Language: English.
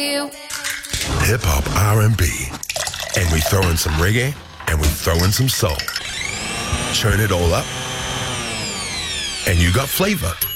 Hip hop, R&B, and we throw in some reggae, and we throw in some soul. Churn it all up, and you got flavor.